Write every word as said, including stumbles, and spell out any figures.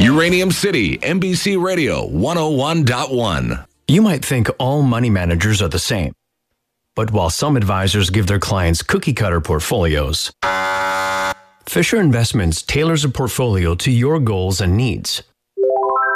Uranium City, N B C Radio one oh one point one. You might think all money managers are the same. But while some advisors give their clients cookie-cutter portfolios, Fisher Investments tailors a portfolio to your goals and needs.